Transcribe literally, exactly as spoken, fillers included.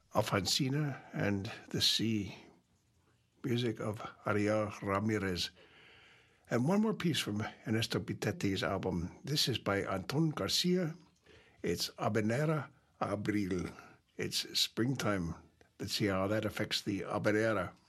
Alfonsina and the Sea, music of Ariel Ramirez. And one more piece from Ernesto Pitetti's album. This is by Anton Garcia. It's Habanera Abril. It's springtime. Let's see how that affects the habanera.